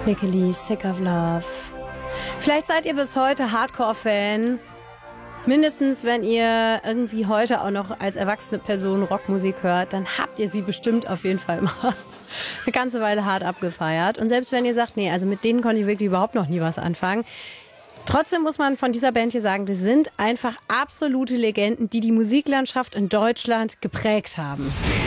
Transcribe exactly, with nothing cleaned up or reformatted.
Nicky Lee, Sick of Love. Vielleicht seid ihr bis heute Hardcore-Fan. Mindestens, wenn ihr irgendwie heute auch noch als erwachsene Person Rockmusik hört, dann habt ihr sie bestimmt auf jeden Fall mal eine ganze Weile hart abgefeiert. Und selbst wenn ihr sagt, nee, also mit denen konnte ich wirklich überhaupt noch nie was anfangen. Trotzdem muss man von dieser Band hier sagen, die sind einfach absolute Legenden, die die Musiklandschaft in Deutschland geprägt haben.